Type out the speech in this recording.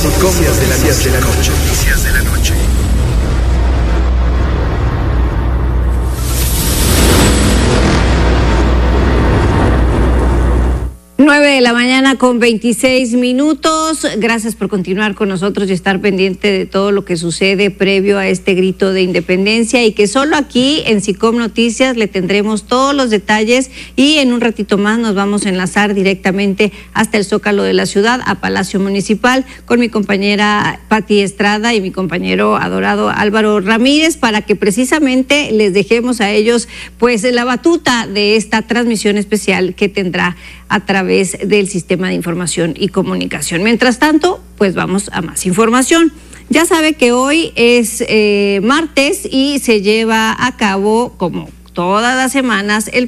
Noticias de la noche. Noticias de la noche. 9:26 a.m. Gracias por continuar con nosotros y estar pendiente de todo lo que sucede previo a este grito de independencia, y que solo aquí en SICOM Noticias le tendremos todos los detalles, y en un ratito más nos vamos a enlazar directamente hasta el Zócalo de la ciudad, a Palacio Municipal, con mi compañera Pati Estrada y mi compañero adorado Álvaro Ramírez, para que precisamente les dejemos a ellos pues la batuta de esta transmisión especial que tendrá a través del Sistema de Información y Comunicación. Mientras tanto, pues vamos a más información. Ya sabe que hoy es martes y se lleva a cabo, como todas las semanas, el